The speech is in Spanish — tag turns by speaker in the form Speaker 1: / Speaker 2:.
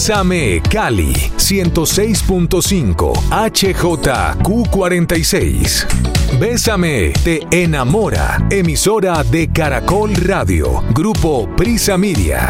Speaker 1: Bésame Cali 106.5 HJQ46. Bésame te enamora. Emisora de Caracol Radio. Grupo Prisa Media.